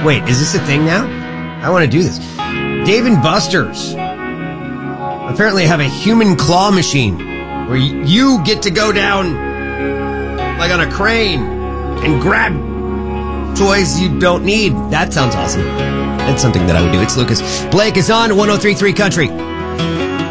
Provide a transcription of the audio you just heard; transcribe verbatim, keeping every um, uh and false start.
Wait, is this a thing now? I want to do this. Dave and Buster's apparently have a human claw machine where you get to go down like on a crane and grab toys you don't need. That sounds awesome. That's something that I would do. It's Lucas. Blake is on one oh three point three Country.